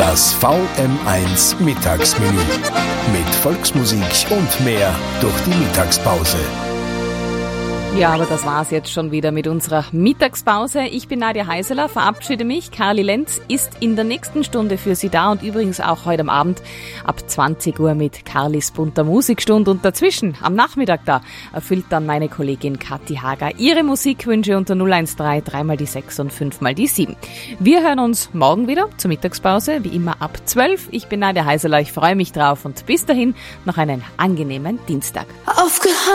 Das VM1 Mittagsmenü. Mit Volksmusik und mehr durch die Mittagspause. Ja, aber das war's jetzt schon wieder mit unserer Mittagspause. Ich bin Nadja Heiseler, verabschiede mich. Karli Lenz ist in der nächsten Stunde für Sie da und übrigens auch heute am Abend ab 20 Uhr mit Karlis bunter Musikstunde. Und dazwischen, am Nachmittag da, erfüllt dann meine Kollegin Kathi Hager ihre Musikwünsche unter 013 3 die 6 und 5 die 7. Wir hören uns morgen wieder zur Mittagspause, wie immer ab 12. Ich bin Nadja Heiseler, ich freue mich drauf und bis dahin noch einen angenehmen Dienstag. Aufgehangen